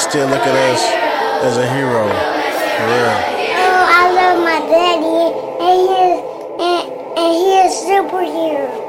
still look at us as a hero. For real. Oh, I love my daddy, and he is superhero.